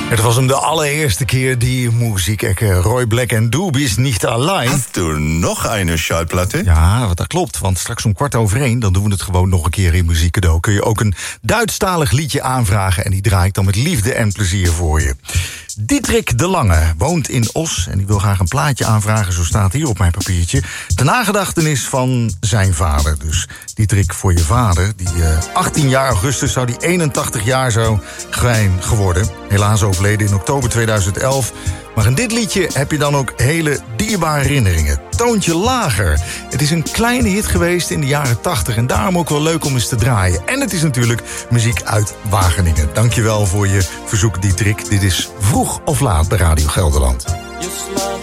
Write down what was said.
Het was hem de allereerste keer, die Musikecke. Roy Black en Du bist nicht allein. Hast du nog eine Schallplatte? Ja, dat klopt, want straks om 1:15... dan doen we het gewoon nog een keer in Muziek Cadeau. Kun je ook een Duitsstalig liedje aanvragen... en die draai ik dan met liefde en plezier voor je. Diederik de Lange woont in Os en die wil graag een plaatje aanvragen. Zo staat hier op mijn papiertje. De nagedachtenis van zijn vader. Dus Diederik, voor je vader. Die 18 jaar augustus zou die 81 jaar zo zijn geworden. Helaas overleden in oktober 2011. Maar in dit liedje heb je dan ook hele dierbare herinneringen. Toontje lager. Het is een kleine hit geweest in de jaren 80... en daarom ook wel leuk om eens te draaien. En het is natuurlijk muziek uit Wageningen. Dankjewel voor je verzoek, Diederik. Dit is Vroeg of Laat bij Radio Gelderland. Je slaat